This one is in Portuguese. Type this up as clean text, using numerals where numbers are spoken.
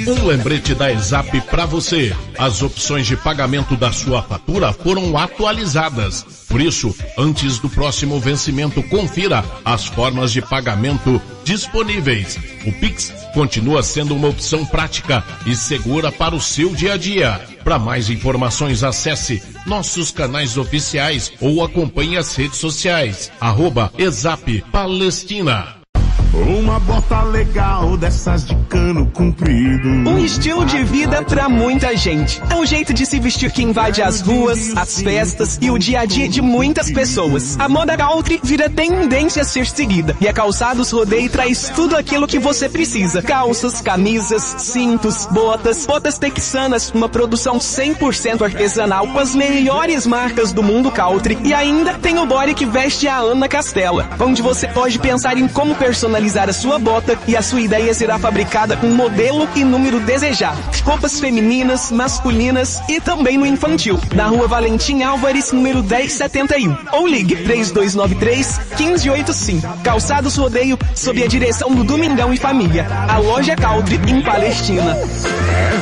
Um lembrete da ESAP para você. As opções de pagamento da sua fatura foram atualizadas. Por isso, antes do próximo vencimento, confira as formas de pagamento disponíveis. O Pix continua sendo uma opção prática e segura para o seu dia a dia. Para mais informações, acesse nossos canais oficiais ou acompanhe as redes sociais. @ESAP Palestina. Uma bota legal dessas de cano comprido. Um estilo de vida pra muita gente. É um jeito de se vestir que invade as ruas, as festas e o dia a dia de muitas pessoas. A moda country vira tendência a ser seguida. E a Calçados Rodeio traz tudo aquilo que você precisa. Calças, camisas, cintos, botas texanas, uma produção 100% artesanal com as melhores marcas do mundo country. E ainda tem o body que veste a Ana Castela, onde você pode pensar em como personalizar a sua bota e a sua ideia será fabricada com modelo e número desejado. Roupas femininas, masculinas e também no infantil. Na Rua Valentim Álvares, número 1071. Ou ligue 3293-1585. Calçados Rodeio, sob a direção do Domingão e Família. A loja country em Palestina.